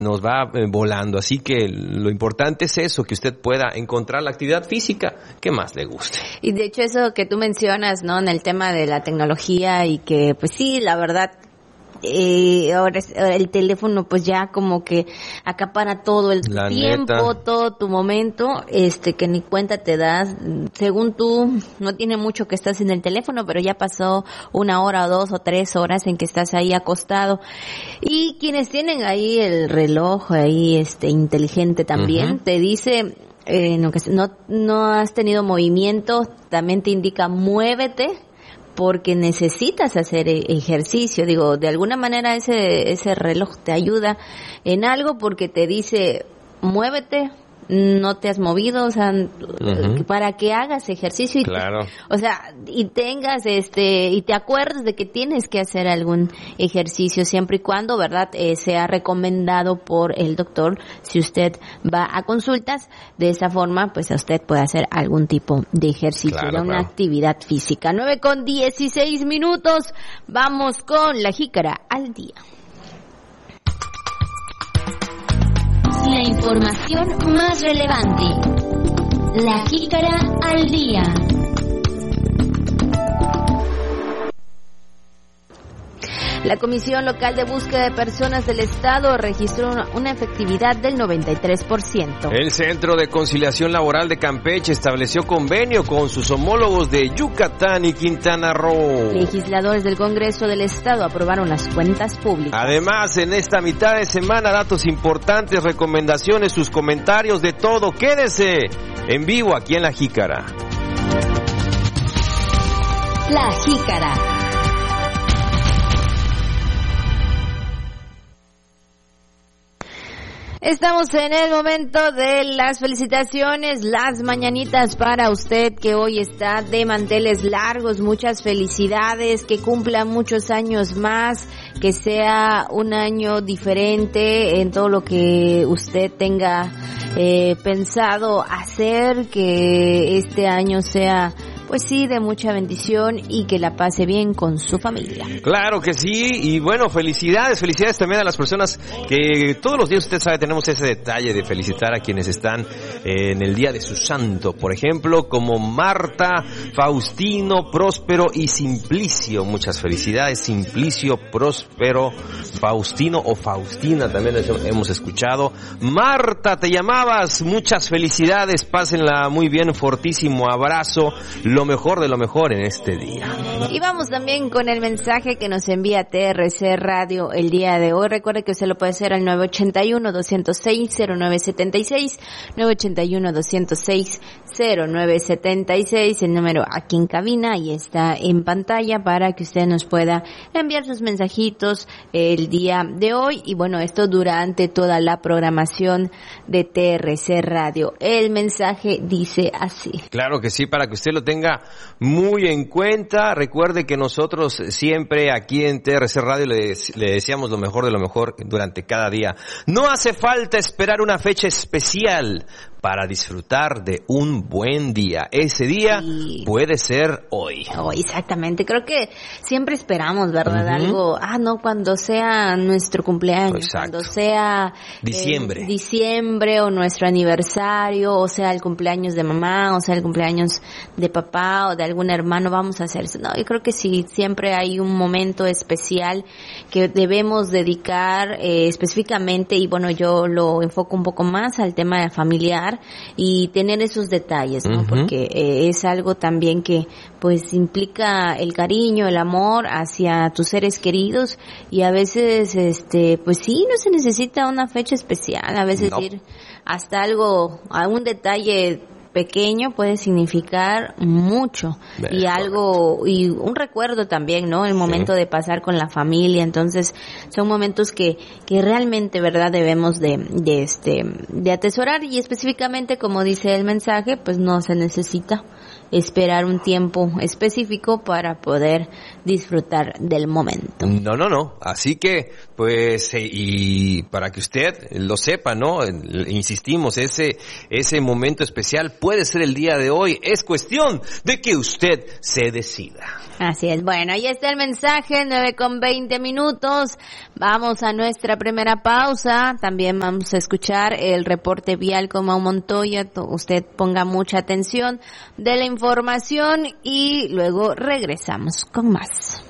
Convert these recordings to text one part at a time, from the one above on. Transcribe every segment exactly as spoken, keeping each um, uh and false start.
nos va eh, volando, así que lo importante es eso, que usted pueda encontrar la actividad física que más le guste. Y de hecho eso que tú mencionas, ¿no? En el tema de la tecnología y que, pues sí, la verdad, eh, ahora es, el teléfono pues ya como que acapara todo el La tiempo, neta. todo tu momento, este que ni cuenta te das. Según tú, no tiene mucho que estás en el teléfono, pero ya pasó una hora o dos o tres horas en que estás ahí acostado. Y quienes tienen ahí el reloj ahí este inteligente también, uh-huh. te dice eh, no, que no, no has tenido movimiento, también te indica muévete, porque necesitas hacer ejercicio. Digo, de alguna manera ese ese reloj te ayuda en algo porque te dice, muévete, no te has movido, o sea, uh-huh. para que hagas ejercicio y claro. te, o sea, y tengas este y te acuerdes de que tienes que hacer algún ejercicio siempre y cuando, ¿verdad? Eh, sea recomendado por el doctor. Si usted va a consultas, de esa forma, pues usted puede hacer algún tipo de ejercicio, claro, de una claro. actividad física. nueve con dieciséis minutos, vamos con la jícara al día. La información más relevante. La jícara al día. La Comisión Local de Búsqueda de Personas del Estado registró una, una efectividad del noventa y tres por ciento. El Centro de Conciliación Laboral de Campeche estableció convenio con sus homólogos de Yucatán y Quintana Roo. Legisladores del Congreso del Estado aprobaron las cuentas públicas. Además, en esta mitad de semana, datos importantes, recomendaciones, sus comentarios, de todo. Quédese en vivo aquí en La Jícara. La Jícara. Estamos en el momento de las felicitaciones, las mañanitas para usted que hoy está de manteles largos. Muchas felicidades, que cumpla muchos años más, que sea un año diferente en todo lo que usted tenga eh, pensado hacer, que este año sea, pues sí, de mucha bendición y que la pase bien con su familia. Claro que sí, y bueno, felicidades, felicidades también a las personas que todos los días, usted sabe, tenemos ese detalle de felicitar a quienes están en el día de su santo, por ejemplo, como Marta, Faustino, Próspero y Simplicio. Muchas felicidades, Simplicio, Próspero, Faustino o Faustina, también hemos escuchado. Marta, te llamabas, muchas felicidades, pásenla muy bien, fortísimo abrazo, lo mejor de lo mejor en este día. Y vamos también con el mensaje que nos envía T R C Radio el día de hoy. Recuerde que usted lo puede hacer al nueve ocho uno, dos cero seis, cero nueve siete seis, nueve ocho uno, dos cero seis, cero nueve siete seis, el número aquí en cabina y está en pantalla para que usted nos pueda enviar sus mensajitos el día de hoy. Y bueno, esto durante toda la programación de T R C Radio. El mensaje dice así. Claro que sí, para que usted lo tenga muy en cuenta. Recuerde que nosotros siempre aquí en T R C Radio le, le deseamos lo mejor de lo mejor durante cada día. No hace falta esperar una fecha especial para disfrutar de un buen día. Ese día sí. puede ser hoy. Oh, exactamente. Creo que siempre esperamos, ¿verdad? Uh-huh. Algo, ah, no, cuando sea nuestro cumpleaños, Exacto. cuando sea diciembre. Eh, diciembre o nuestro aniversario, o sea el cumpleaños de mamá, o sea el cumpleaños de papá o de algún hermano, vamos a hacer eso. No, yo creo que sí, siempre hay un momento especial que debemos dedicar eh, específicamente, y bueno, yo lo enfoco un poco más al tema familiar y tener esos detalles, ¿no? Uh-huh. Porque eh, es algo también que pues implica el cariño, el amor hacia tus seres queridos, y a veces este pues sí, no se necesita una fecha especial, a veces no. ir hasta algo, a un detalle pequeño puede significar mucho. Bien, y algo correcto. Y un recuerdo también, ¿no? El momento sí. de pasar con la familia. Entonces son momentos que que realmente, verdad, debemos de de este de atesorar, y específicamente como dice el mensaje, pues no se necesita esperar un tiempo específico para poder disfrutar del momento. No, no, no. Así que, pues, eh, y para que usted lo sepa, ¿no? Insistimos, ese, ese momento especial puede ser el día de hoy. Es cuestión de que usted se decida. Así es. Bueno, ahí está el mensaje, nueve con veinte minutos. Vamos a nuestra primera pausa. También vamos a escuchar el reporte vial con Mau Montoya. Usted ponga mucha atención de la información y luego regresamos con más.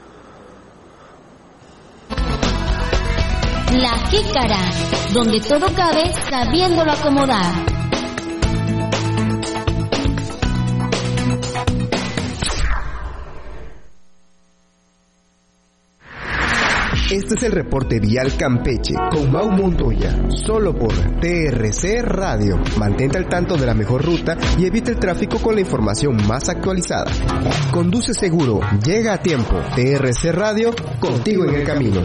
La Jícara, donde todo cabe sabiéndolo acomodar. Este es el reporte vial Campeche con Mau Montoya, solo por T R C Radio. Mantente al tanto de la mejor ruta y evita el tráfico con la información más actualizada. Conduce seguro, llega a tiempo. T R C Radio, contigo en el camino.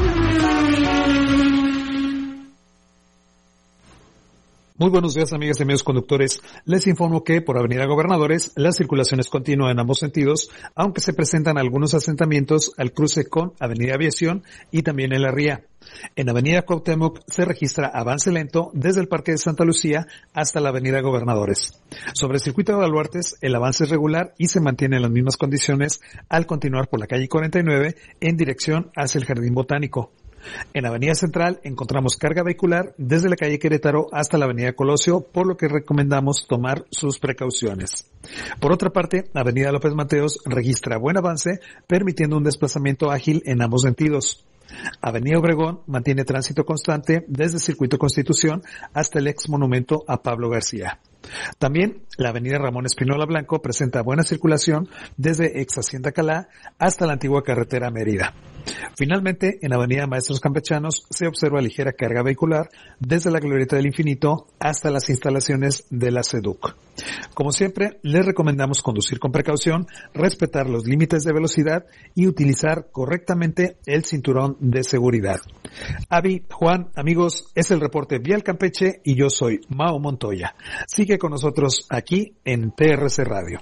Muy buenos días, amigas y amigos conductores. Les informo que por Avenida Gobernadores la circulación es continua en ambos sentidos, aunque se presentan algunos asentamientos al cruce con Avenida Aviación y también en la Ría. En Avenida Cuauhtémoc se registra avance lento desde el Parque de Santa Lucía hasta la Avenida Gobernadores. Sobre el circuito de Baluartes, el avance es regular y se mantiene en las mismas condiciones al continuar por la calle cuarenta y nueve en dirección hacia el Jardín Botánico. En Avenida Central encontramos carga vehicular desde la calle Querétaro hasta la Avenida Colosio, por lo que recomendamos tomar sus precauciones. Por otra parte, Avenida López Mateos registra buen avance, permitiendo un desplazamiento ágil en ambos sentidos. Avenida Obregón mantiene tránsito constante desde el Circuito Constitución hasta el ex monumento a Pablo García. También la avenida Ramón Espinola Blanco presenta buena circulación desde ex Hacienda Calá hasta la antigua carretera Mérida. Finalmente, en avenida Maestros Campechanos se observa ligera carga vehicular desde la Glorieta del Infinito hasta las instalaciones de la SEDUC. Como siempre, les recomendamos conducir con precaución, respetar los límites de velocidad y utilizar correctamente el cinturón de seguridad. Avi, Juan, amigos, es el reporte Vial Campeche y yo soy Mau Montoya. Sigue con nosotros aquí en T R C Radio.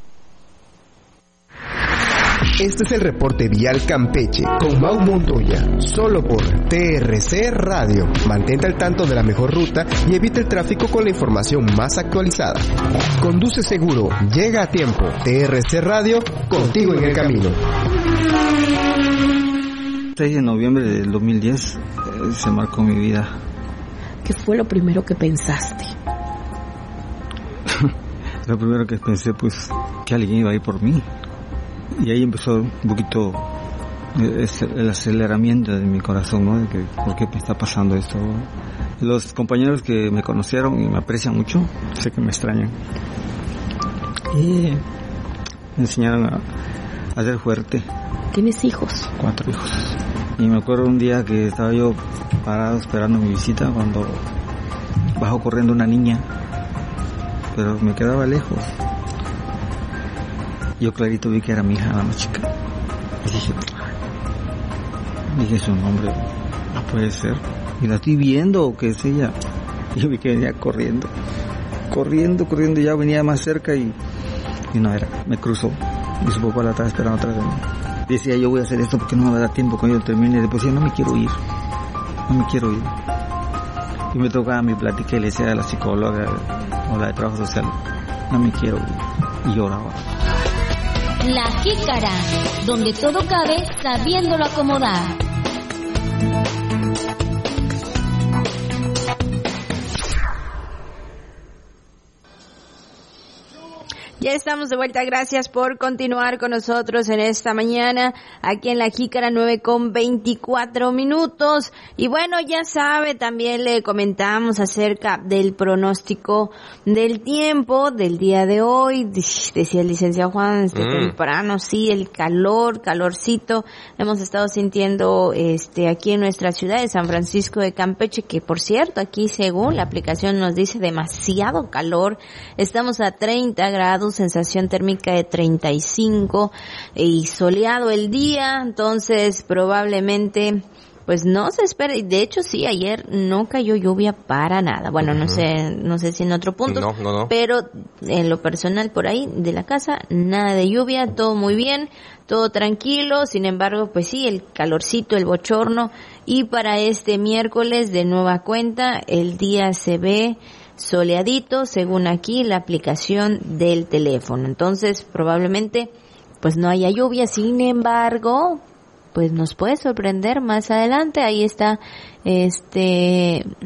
Este es el reporte vial Campeche con Mau Montoya, solo por T R C Radio. Mantente al tanto de la mejor ruta y evita el tráfico con la información más actualizada. Conduce seguro, llega a tiempo. T R C Radio, contigo en el camino. seis de noviembre del dos mil diez eh, se marcó mi vida. ¿Qué fue lo primero que pensaste? Lo primero que pensé, pues, que alguien iba a ir por mí. Y ahí empezó un poquito el aceleramiento de mi corazón, ¿no? De que, ¿por qué me está pasando esto? Los compañeros que me conocieron y me aprecian mucho, sé que me extrañan. Y me enseñaron a, a ser fuerte. ¿Tienes hijos? Cuatro hijos. Y me acuerdo un día que estaba yo parado esperando mi visita cuando bajó corriendo una niña, pero me quedaba lejos. Yo clarito vi que era mi hija, la más chica. Y dije, dije su nombre, no puede ser. Y la estoy viendo, que es ella. Y yo vi que venía corriendo, corriendo, corriendo, ya venía más cerca y, y no era. Me cruzó y su papá la estaba esperando atrás de mí. Decía, yo voy a hacer esto porque no me va a dar tiempo cuando yo termine. Y después decía, no me quiero ir, no me quiero ir. Y me tocaba mi plática y le decía a la psicóloga o la de trabajo social, no me quiero ir. Y lloraba. La Jícara, donde todo cabe sabiéndolo acomodar. Ya estamos de vuelta, gracias por continuar con nosotros en esta mañana, aquí en La Jícara, nueve con veinticuatro minutos. Y bueno, ya sabe, también le comentamos acerca del pronóstico del tiempo del día de hoy. Decía el licenciado Juan, este mm. temprano, sí, el calor, calorcito. Hemos estado sintiendo este aquí en nuestra ciudad de San Francisco de Campeche, que por cierto, aquí según la aplicación nos dice demasiado calor. Estamos a treinta grados, sensación térmica de treinta y cinco y soleado el día, entonces probablemente pues no se espera, y de hecho sí, ayer no cayó lluvia para nada. Bueno, uh-huh. no sé, no sé si en otro punto, no, no, no. pero en lo personal por ahí de la casa, nada de lluvia, todo muy bien, todo tranquilo. Sin embargo, pues sí, el calorcito, el bochorno, y para este miércoles de nueva cuenta, el día se ve soleadito, según aquí la aplicación del teléfono. Entonces, probablemente, pues no haya lluvia. Sin embargo, pues nos puede sorprender más adelante. Ahí está, este,